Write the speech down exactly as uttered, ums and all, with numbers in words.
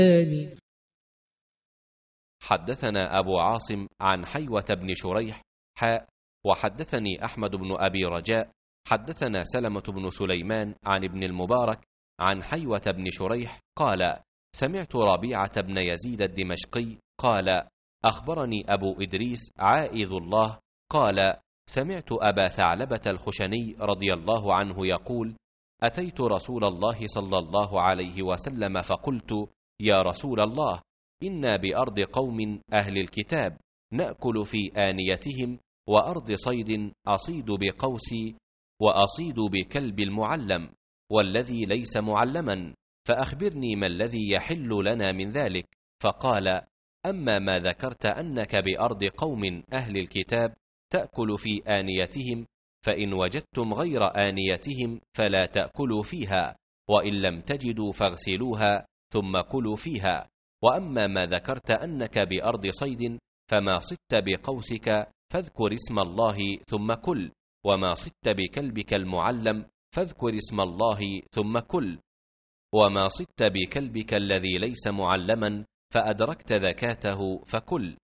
حدثنا أبو عاصم عن حيوة بن شريح حاء وحدثني أحمد بن أبي رجاء حدثنا سلمة بن سليمان عن ابن المبارك عن حيوة بن شريح قال سمعت ربيعة بن يزيد الدمشقي قال أخبرني أبو إدريس عائذ الله قال سمعت أبا ثعلبة الخشني رضي الله عنه يقول أتيت رسول الله صلى الله عليه وسلم فقلت يا رسول الله إنا بأرض قوم أهل الكتاب نأكل في آنيتهم وأرض صيد أصيد بقوسي وأصيد بكلب المعلم والذي ليس معلما فأخبرني ما الذي يحل لنا من ذلك. فقال أما ما ذكرت أنك بأرض قوم أهل الكتاب تأكل في آنيتهم فإن وجدتم غير آنيتهم فلا تأكلوا فيها وإن لم تجدوا فاغسلوها ثم كلوا فيها. وأما ما ذكرت أنك بأرض صيد فما صدت بقوسك فاذكر اسم الله ثم كل وما صدت بكلبك المعلم فاذكر اسم الله ثم كل وما صدت بكلبك الذي ليس معلما فأدركت ذكاته فكل